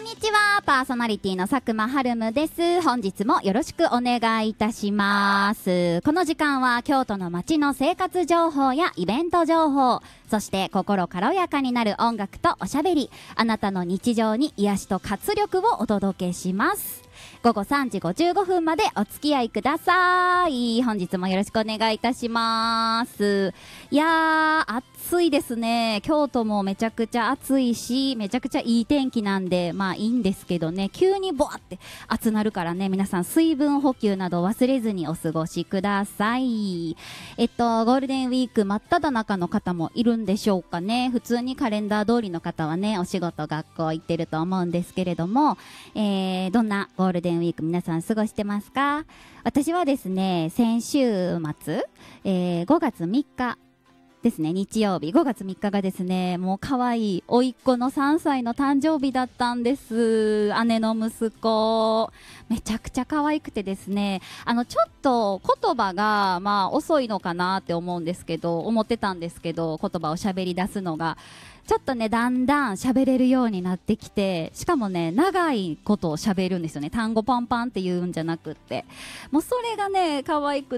にちは、パーソナリティの佐久間春夢です。本日もよろしくお願いいたします。この時間は京都の街の生活情報やイベント情報、そして心軽やかになる音楽とおしゃべり、あなたの日常に癒しと活力をお届けします。午後3時55分までお付き合いください。本日もよろしくお願いいたします。いやー、暑いですね。京都もめちゃくちゃ暑いし、めちゃくちゃいい天気なんで、まあいいんですけどね、急にボワって暑なるからね、皆さん水分補給など忘れずにお過ごしください。ゴールデンウィーク真っ只中の方もいるんでしょうかね。普通にカレンダー通りの方はね、お仕事学校行ってると思うんですけれども、どんなゴールデンウィーク皆さん過ごしてますか？私はですね、先週末、5月3日ですね、日曜日5月3日がですね、もう可愛い甥っ子の3歳の誕生日だったんです。姉の息子、めちゃくちゃ可愛くてですね、ちょっと言葉がまあ遅いのかなって思ってたんですけど、言葉を喋り出すのがちょっとね、だんだん喋れるようになってきて、しかもね、長いことを喋るんですよね。単語パンパンって言うんじゃなくって。もうそれがね、可愛くっ